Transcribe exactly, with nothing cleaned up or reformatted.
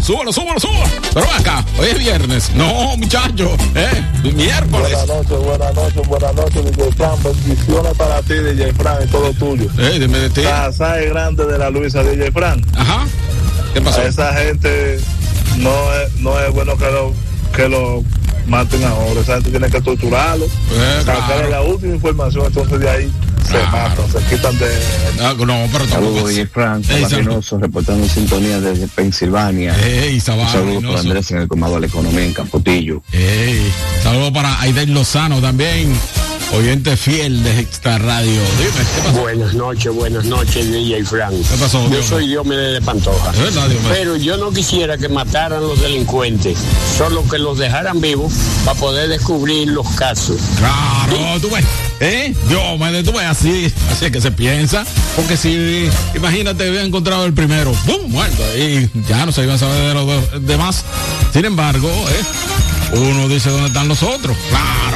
súbalo, súbalo, súbalo. Pero acá, hoy es viernes. No, muchacho, eh, miércoles. Buenas noches, buenas noches, buenas noches, D J Fran. Bendiciones para ti, D J Fran, y todo tuyo. Eh, dime de ti. Pasaje grande de la Luisa, D J Fran. Ajá. ¿Qué pasó? A esa gente no es, no es bueno que lo, que lo maten ahora. Esa gente tiene que torturarlo. Eh, sacarle claro. la última información, entonces de ahí se Claro. matan, se quitan de... Ah, no, pero Saludos, tampoco. D J Frank, Ey, Reynoso, reportando sintonía desde Pensilvania. Ey, Sabá, Un saludo Reynoso. para Andrés en el Comado de la Economía en Campotillo. Ey, saludos para Aiden Lozano también, oyente fiel de Extra Radio. Dime, ¿qué pasó? Buenas noches, buenas noches, D J Frank. ¿Qué pasó, Yo Dios? soy Diomedes de Pantoja. Es verdad, Dios mío. Pero yo no quisiera que mataran los delincuentes, solo que los dejaran vivos para poder descubrir los casos. Claro, tú ves, ¿eh? Dios, me tú ves así, así es que se piensa, porque si, imagínate, hubiera encontrado el primero, ¡pum!, muerto, y ya no se iban a saber de los de- demás. Sin embargo, ¿eh? Uno dice dónde están los otros, claro.